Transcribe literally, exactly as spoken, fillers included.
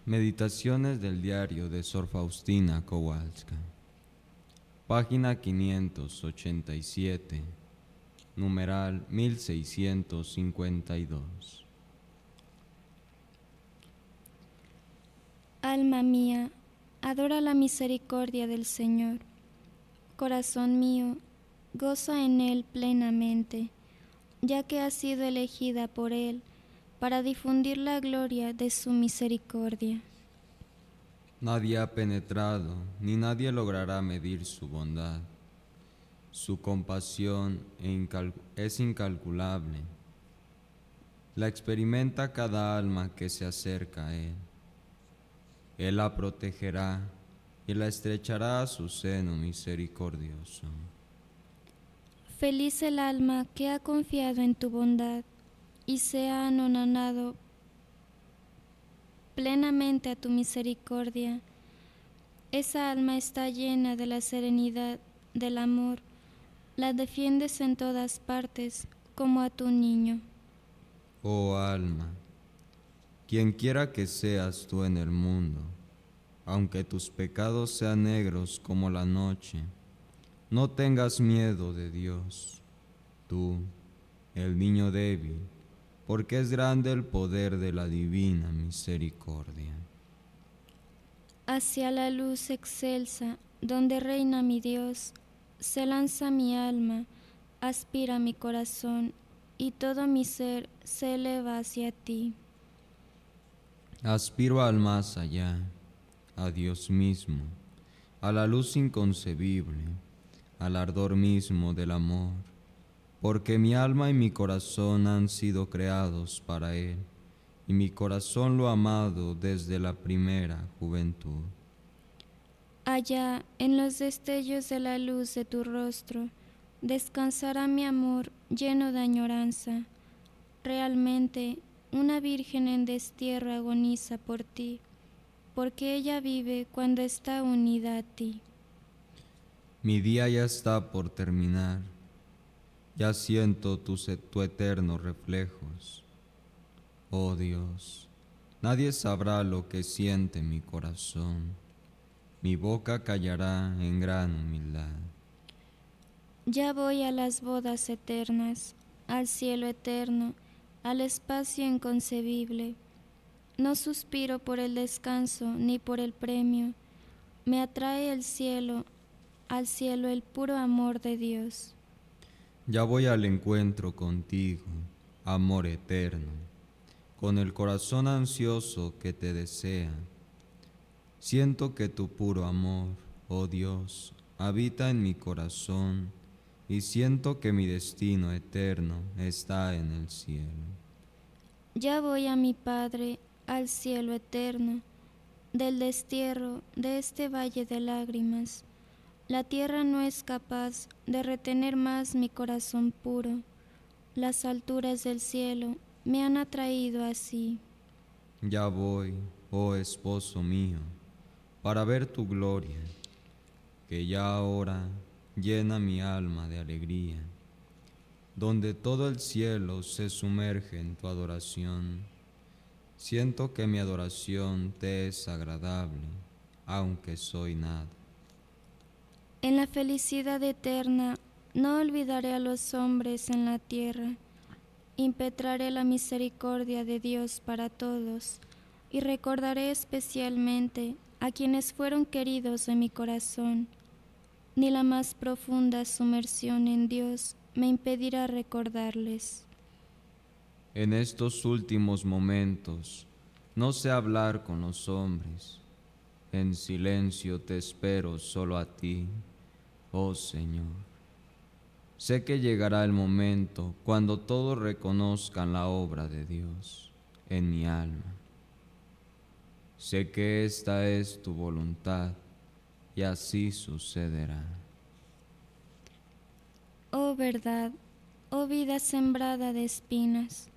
Meditaciones del diario de Sor Faustina Kowalska. Página quinientos ochenta y siete, numeral mil seiscientos cincuenta y dos. Alma mía, adora la misericordia del Señor. Corazón mío, goza en Él plenamente, ya que has sido elegida por Él para difundir la gloria de su misericordia. Nadie ha penetrado, ni nadie logrará medir su bondad. Su compasión es incalculable. La experimenta cada alma que se acerca a Él. Él la protegerá y la estrechará a su seno misericordioso. Feliz el alma que ha confiado en tu bondad y se ha anonadado plenamente a tu misericordia. Esa alma está llena de la serenidad del amor. La defiendes en todas partes como a tu niño. Oh alma, quien quiera que seas tú en el mundo, aunque tus pecados sean negros como la noche, no tengas miedo de Dios, tú, el niño débil, porque es grande el poder de la divina misericordia. Hacia la luz excelsa, donde reina mi Dios, se lanza mi alma, aspira mi corazón, y todo mi ser se eleva hacia ti. Aspiro al más allá, a Dios mismo, a la luz inconcebible, al ardor mismo del amor, porque mi alma y mi corazón han sido creados para Él, y mi corazón lo ha amado desde la primera juventud. Allá, en los destellos de la luz de tu rostro, descansará mi amor lleno de añoranza. Realmente, una virgen en destierro agoniza por ti, porque ella vive cuando está unida a ti. Mi día ya está por terminar, ya siento tus tu eternos reflejos. Oh Dios, nadie sabrá lo que siente mi corazón, mi boca callará en gran humildad. Ya voy a las bodas eternas, al cielo eterno, al espacio inconcebible. No suspiro por el descanso ni por el premio. Me atrae el cielo, al cielo el puro amor de Dios. Ya voy al encuentro contigo, amor eterno, con el corazón ansioso que te desea. Siento que tu puro amor, oh Dios, habita en mi corazón, y siento que mi destino eterno está en el cielo. Ya voy a mi Padre, al cielo eterno, del destierro de este valle de lágrimas. La tierra no es capaz de retener más mi corazón puro. Las alturas del cielo me han atraído así. Ya voy, oh esposo mío, para ver tu gloria, que ya ahora llena mi alma de alegría, donde todo el cielo se sumerge en tu adoración. Siento que mi adoración te es agradable, aunque soy nada. En la felicidad eterna no olvidaré a los hombres en la tierra. Impetraré la misericordia de Dios para todos y recordaré especialmente a quienes fueron queridos de mi corazón. Ni la más profunda sumersión en Dios me impedirá recordarles. En estos últimos momentos no sé hablar con los hombres. En silencio te espero solo a ti, oh Señor. Sé que llegará el momento cuando todos reconozcan la obra de Dios en mi alma. Sé que esta es tu voluntad y así sucederá. Oh verdad, oh vida sembrada de espinas,